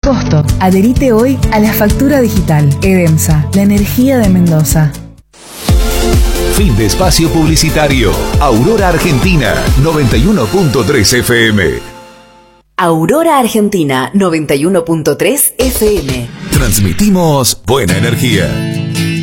costo. Adherite hoy a la factura digital. EDEMSA, la energía de Mendoza. Fin de espacio publicitario. Aurora Argentina, 91.3 FM. Aurora Argentina, 91.3 FM. Transmitimos buena energía.